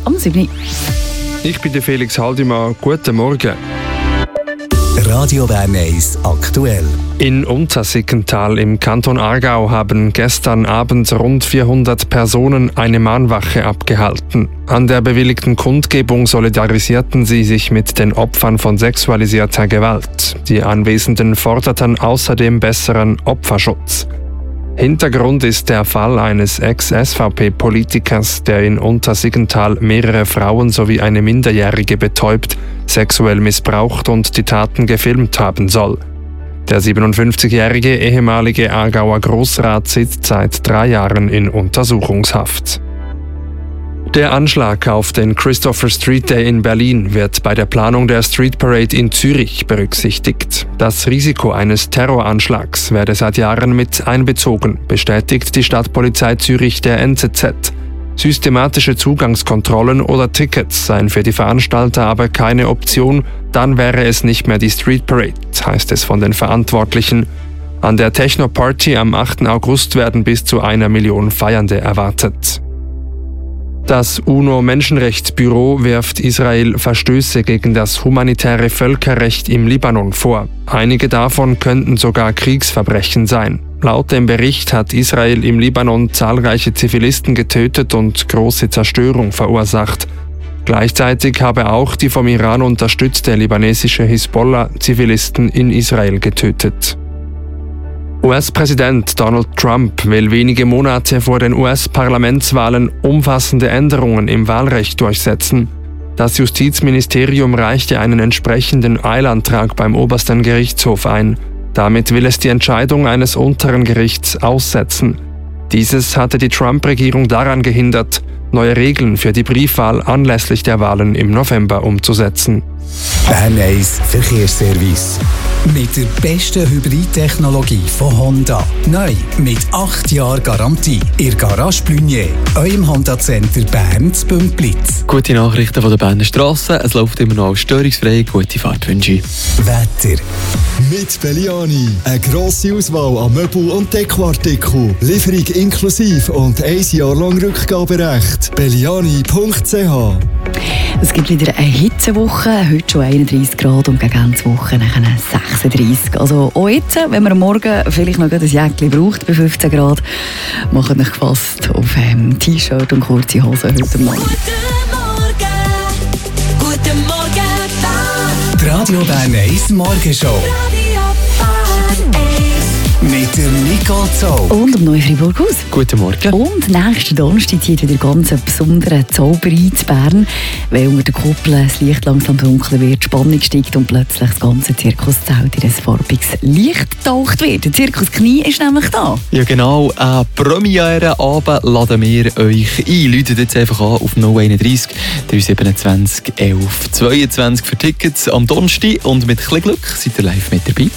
am 7. Ich bin der Felix Haldimann. Guten Morgen. Radio Bern 1 aktuell. In Untersiggenthal im Kanton Aargau haben gestern Abend rund 400 Personen eine Mahnwache abgehalten. An der bewilligten Kundgebung solidarisierten sie sich mit den Opfern von sexualisierter Gewalt. Die Anwesenden forderten außerdem besseren Opferschutz. Hintergrund ist der Fall eines Ex-SVP-Politikers, der in Untersiggenthal mehrere Frauen sowie eine Minderjährige betäubt, sexuell missbraucht und die Taten gefilmt haben soll. Der 57-jährige ehemalige Aargauer Grossrat sitzt seit 3 Jahren in Untersuchungshaft. Der Anschlag auf den Christopher Street Day in Berlin wird bei der Planung der Street Parade in Zürich berücksichtigt. Das Risiko eines Terroranschlags werde seit Jahren mit einbezogen, bestätigt die Stadtpolizei Zürich der NZZ. Systematische Zugangskontrollen oder Tickets seien für die Veranstalter aber keine Option, dann wäre es nicht mehr die Street Parade, heißt es von den Verantwortlichen. An der Techno-Party am 8. August werden bis zu 1 Million Feiernde erwartet. Das UNO-Menschenrechtsbüro wirft Israel Verstöße gegen das humanitäre Völkerrecht im Libanon vor. Einige davon könnten sogar Kriegsverbrechen sein. Laut dem Bericht hat Israel im Libanon zahlreiche Zivilisten getötet und große Zerstörung verursacht. Gleichzeitig habe auch die vom Iran unterstützte libanesische Hisbollah Zivilisten in Israel getötet. US-Präsident Donald Trump will wenige Monate vor den US-Parlamentswahlen umfassende Änderungen im Wahlrecht durchsetzen. Das Justizministerium reichte einen entsprechenden Eilantrag beim obersten Gerichtshof ein. Damit will es die Entscheidung eines unteren Gerichts aussetzen. Dieses hatte die Trump-Regierung daran gehindert, neue Regeln für die Briefwahl anlässlich der Wahlen im November umzusetzen. Bern 1 Verkehrsservice. Mit der besten Hybridtechnologie von Honda. Neu mit 8 Jahren Garantie. Ihr Garage Blunier, eurem Honda-Center Bern zu Bümplitz. Gute Nachrichten von der Berner Strasse. Es läuft immer noch störungsfrei. Gute Fahrtwünsche. Wetter. Mit Belliani. Eine grosse Auswahl an Möbel- und Dekoartikeln. Lieferung inklusive und 1 Jahr lang Rückgaberecht. Belliani.ch. Es gibt wieder eine Hitzewoche, heute schon 31 Grad und gegen Ende Woche nachher 36. Also auch jetzt, wenn man am Morgen vielleicht noch ein Jäckchen braucht bei 15 Grad, macht euch gefasst auf T-Shirt und kurze Hose heute Morgen. Guten Morgen, Die Radio Bern 1 Morgenshow. Mit der Nicole Zoll. Und am Neu-Fribourg-Haus. Guten Morgen. Und nächsten Donnerstag zieht wieder ganz einen besonderen Zauber ein zu Bern, weil unter den Kuppeln das Licht langsam dunkler wird, die Spannung steigt und plötzlich das ganze Zirkuszelt in ein farbiges Licht getaucht wird. Der Zirkus Knie ist nämlich da. Ja genau, an Premierenabend laden wir euch ein. Läutet jetzt einfach an auf 031 327 11 22 für Tickets am Donnerstag und mit ein bisschen Glück seid ihr live mit dabei.